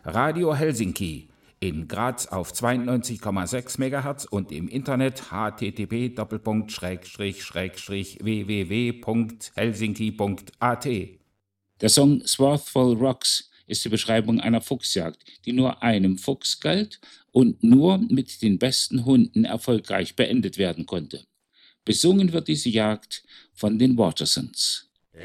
Radio Helsinki in Graz auf 92,6 MHz und im Internet http://www.helsinki.at. Der Song Swarthful Rocks ist die Beschreibung einer Fuchsjagd, die nur einem Fuchs galt und nur mit den besten Hunden erfolgreich beendet werden konnte. Besungen wird diese Jagd von den Watersons.